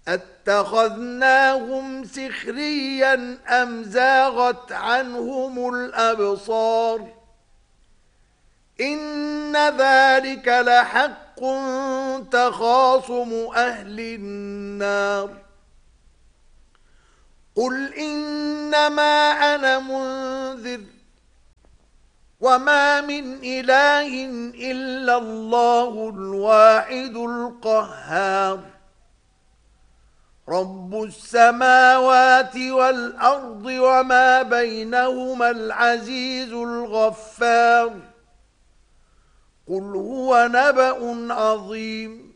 أتخذناهم سخريا أم زاغت عنهم الأبصار إن ذلك لحق تخاصم أهل النار قل إنما أنا منذر وما من إله إلا الله الواحد القهار رب السماوات والأرض وما بينهما العزيز الغفار قل هو نبأ عظيم